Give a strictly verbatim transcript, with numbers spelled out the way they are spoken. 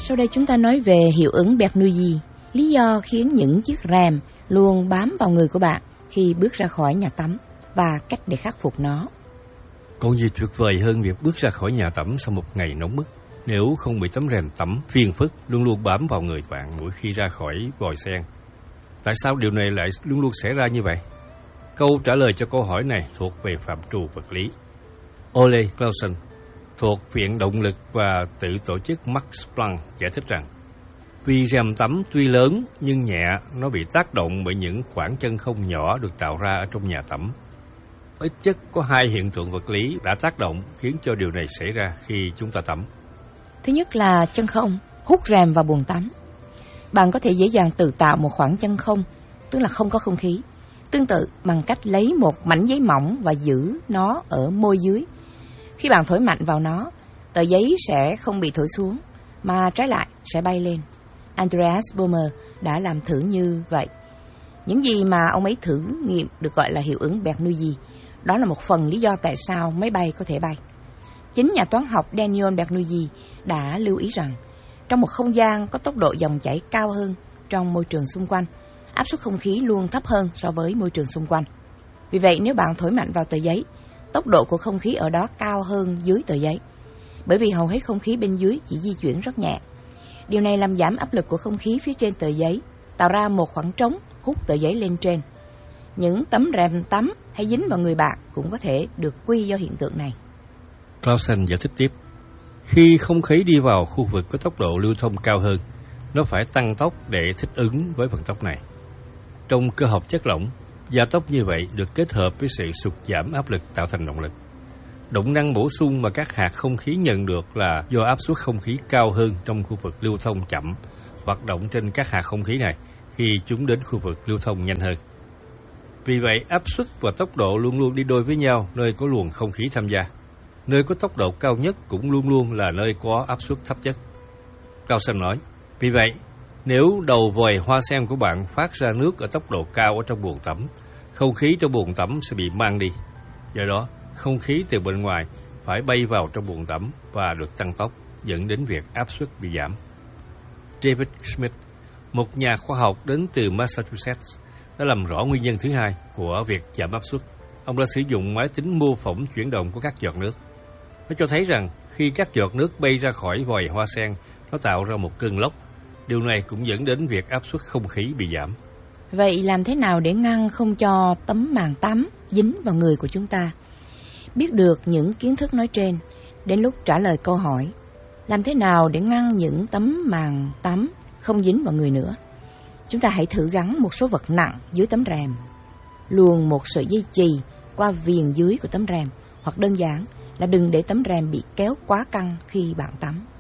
Sau đây chúng ta nói về hiệu ứng Bernoulli, lý do khiến những chiếc rèm luôn bám vào người của bạn khi bước ra khỏi nhà tắm và cách để khắc phục nó. Còn gì tuyệt vời hơn việc bước ra khỏi nhà tắm sau một ngày nóng bức, nếu không bị tấm rèm tắm phiền phức luôn luôn bám vào người bạn mỗi khi ra khỏi vòi sen. Tại sao điều này lại luôn luôn xảy ra như vậy? Câu trả lời cho câu hỏi này thuộc về phạm trù vật lý. Ole Clausen thuộc Viện Động lực và Tự tổ chức Max Planck giải thích rằng vì rèm tắm tuy lớn nhưng nhẹ, nó bị tác động bởi những khoảng chân không nhỏ được tạo ra ở trong nhà tắm. Ít nhất có hai hiện tượng vật lý đã tác động khiến cho điều này xảy ra khi chúng ta tắm. Thứ nhất là chân không hút rèm vào bồn tắm. Bạn có thể dễ dàng tự tạo một khoảng chân không, tức là không có không khí, tương tự bằng cách lấy một mảnh giấy mỏng và giữ nó ở môi dưới. Khi bạn thổi mạnh vào nó, tờ giấy sẽ không bị thổi xuống, mà trái lại sẽ bay lên. Andreas Bomer đã làm thử như vậy. Những gì mà ông ấy thử nghiệm được gọi là hiệu ứng Bernoulli. Đó là một phần lý do tại sao máy bay có thể bay. Chính nhà toán học Daniel Bernoulli đã lưu ý rằng trong một không gian có tốc độ dòng chảy cao hơn trong môi trường xung quanh, áp suất không khí luôn thấp hơn so với môi trường xung quanh. Vì vậy, nếu bạn thổi mạnh vào tờ giấy, tốc độ của không khí ở đó cao hơn dưới tờ giấy, bởi vì hầu hết không khí bên dưới chỉ di chuyển rất nhẹ. Điều này làm giảm áp lực của không khí phía trên tờ giấy, tạo ra một khoảng trống hút tờ giấy lên trên. Những tấm rèm tắm hay dính vào người bạn cũng có thể được quy do hiện tượng này. Clausen giải thích tiếp, khi không khí đi vào khu vực có tốc độ lưu thông cao hơn, nó phải tăng tốc để thích ứng với vận tốc này. Trong cơ học chất lỏng, gia tốc như vậy được kết hợp với sự sụt giảm áp lực tạo thành động lực. Động năng bổ sung mà các hạt không khí nhận được là do áp suất không khí cao hơn trong khu vực lưu thông chậm, hoạt động trên các hạt không khí này khi chúng đến khu vực lưu thông nhanh hơn. Vì vậy, áp suất và tốc độ luôn luôn đi đôi với nhau nơi có luồng không khí tham gia. Nơi có tốc độ cao nhất cũng luôn luôn là nơi có áp suất thấp nhất. Clausen nói, vì vậy, nếu đầu vòi hoa sen của bạn phát ra nước ở tốc độ cao ở trong bồn tắm, không khí trong bồn tắm sẽ bị mang đi. Do đó, không khí từ bên ngoài phải bay vào trong bồn tắm và được tăng tốc, dẫn đến việc áp suất bị giảm. David Schmidt, một nhà khoa học đến từ Massachusetts, đã làm rõ nguyên nhân thứ hai của việc giảm áp suất. Ông đã sử dụng máy tính mô phỏng chuyển động của các giọt nước. Nó cho thấy rằng khi các giọt nước bay ra khỏi vòi hoa sen, nó tạo ra một cơn lốc. Điều này cũng dẫn đến việc áp suất không khí bị giảm. Vậy làm thế nào để ngăn không cho tấm màn tắm dính vào người của chúng ta? Biết được những kiến thức nói trên, đến lúc trả lời câu hỏi, làm thế nào để ngăn những tấm màn tắm không dính vào người nữa? Chúng ta hãy thử gắn một số vật nặng dưới tấm rèm, luồn một sợi dây chì qua viền dưới của tấm rèm, hoặc đơn giản là đừng để tấm rèm bị kéo quá căng khi bạn tắm.